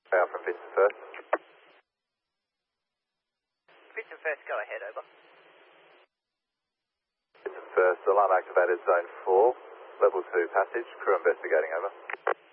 Out from Vincent First. Vincent First, go ahead, over. Vincent First, alarm activated, zone 4, level 2 passage, crew investigating, over.